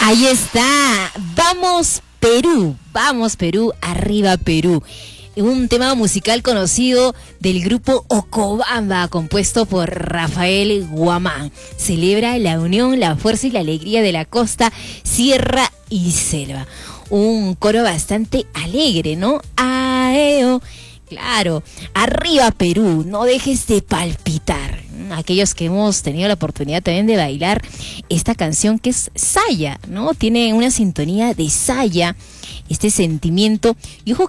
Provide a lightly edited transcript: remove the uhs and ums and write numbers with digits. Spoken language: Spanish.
Ahí está, vamos Perú, arriba Perú. Un tema musical conocido del grupo Ocobamba, compuesto por Rafael Guamán. Celebra la unión, la fuerza y la alegría de la costa, sierra y selva. Un coro bastante alegre, ¿no? Aeo. Claro, arriba Perú, no dejes de palpitar. Aquellos que hemos tenido la oportunidad también de bailar esta canción que es Saya, ¿no? Tiene una sintonía de Saya, este sentimiento. Y ojo